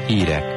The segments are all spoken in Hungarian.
Hírek.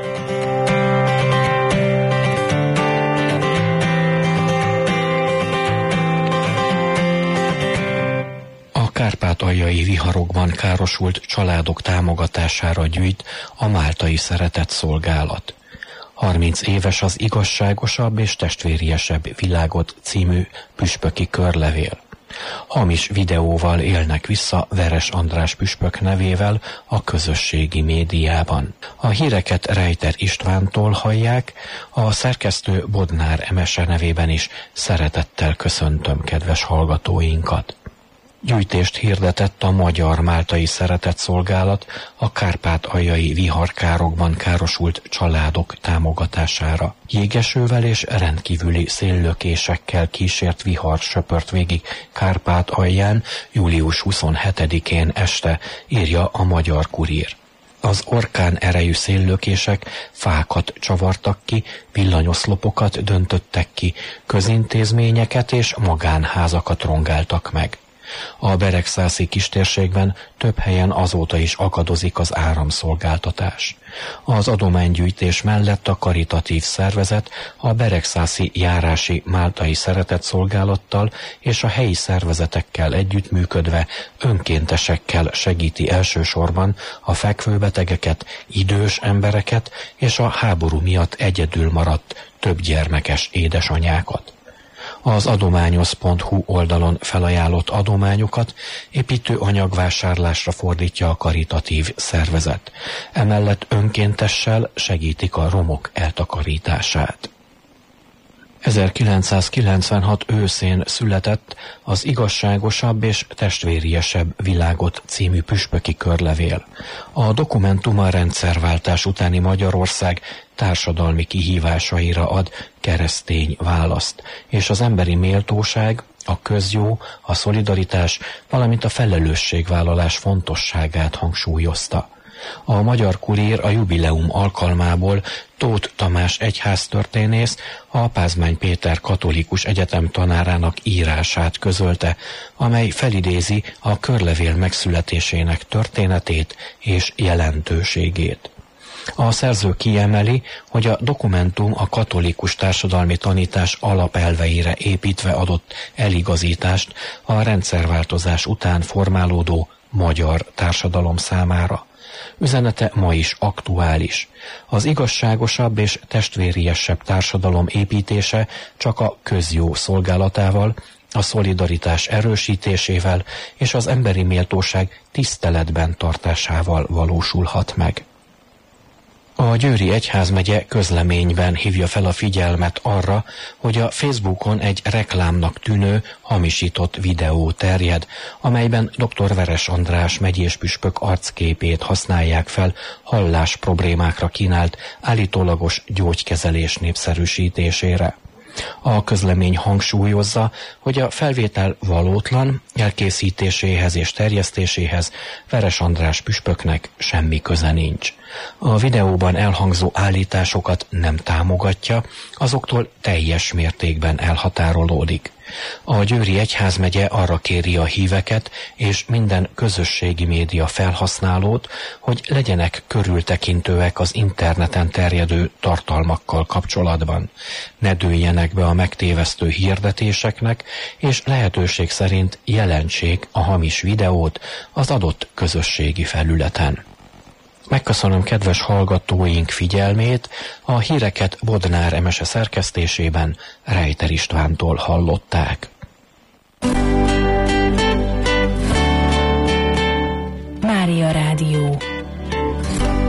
A kárpátaljai viharokban károsult családok támogatására gyűjt a Máltai Szeretetszolgálat. 30 éves az igazságosabb és testvériesebb világot című püspöki körlevél. Hamis videóval élnek vissza Veres András püspök nevével a közösségi médiában. A híreket Rejter Istvántól hallják, a szerkesztő Bodnár Emese nevében is szeretettel köszöntöm kedves hallgatóinkat. Gyűjtést hirdetett a Magyar Máltai Szeretetszolgálat a kárpátaljai viharkárokban károsult családok támogatására. Jégesővel és rendkívüli széllökésekkel kísért vihar söpört végig Kárpátalján július 27-én este, írja a Magyar Kurír. Az orkán erejű széllökések fákat csavartak ki, villanyoszlopokat döntöttek ki, közintézményeket és magánházakat rongáltak meg. A beregszászi kistérségben több helyen azóta is akadozik az áramszolgáltatás. Az adománygyűjtés mellett a karitatív szervezet a beregszászi járási Máltai Szeretetszolgálattal és a helyi szervezetekkel együttműködve önkéntesekkel segíti elsősorban a fekvőbetegeket, idős embereket és a háború miatt egyedül maradt több gyermekes édesanyákat. Az adományoz.hu oldalon felajánlott adományokat építőanyagvásárlásra fordítja a karitatív szervezet. Emellett önkéntessel segítik a romok eltakarítását. 1996 őszén született az Igazságosabb és testvériesebb világot című püspöki körlevél. A dokumentum a rendszerváltás utáni Magyarország társadalmi kihívásaira ad keresztény választ, és az emberi méltóság, a közjó, a szolidaritás, valamint a felelősségvállalás fontosságát hangsúlyozta. A Magyar Kurír a jubileum alkalmából Tóth Tamás egyháztörténész, a Pázmány Péter Katolikus Egyetem tanárának írását közölte, amely felidézi a körlevél megszületésének történetét és jelentőségét. A szerző kiemeli, hogy a dokumentum a katolikus társadalmi tanítás alapelveire építve adott eligazítást a rendszerváltozás után formálódó magyar társadalom számára. Üzenete ma is aktuális. Az igazságosabb és testvériesebb társadalom építése csak a közjó szolgálatával, a szolidaritás erősítésével és az emberi méltóság tiszteletben tartásával valósulhat meg. A Győri Egyházmegye közleményben hívja fel a figyelmet arra, hogy a Facebookon egy reklámnak tűnő, hamisított videó terjed, amelyben dr. Veres András megyés püspök arcképét használják fel hallás problémákra kínált állítólagos gyógykezelés népszerűsítésére. A közlemény hangsúlyozza, hogy a felvétel valótlan, elkészítéséhez és terjesztéséhez Veres András püspöknek semmi köze nincs. A videóban elhangzó állításokat nem támogatja, azoktól teljes mértékben elhatárolódik. A Győri Egyházmegye arra kéri a híveket és minden közösségi média felhasználót, hogy legyenek körültekintőek az interneten terjedő tartalmakkal kapcsolatban. Ne dőljenek be a megtévesztő hirdetéseknek, és lehetőség szerint jelentsék a hamis videót az adott közösségi felületen. Megköszönöm kedves hallgatóink figyelmét, a híreket Bodnár Emese szerkesztésében Rejter Istvántól hallották. Mária Rádió.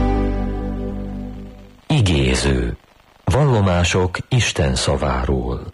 Igéző. Vallomások Isten szaváról.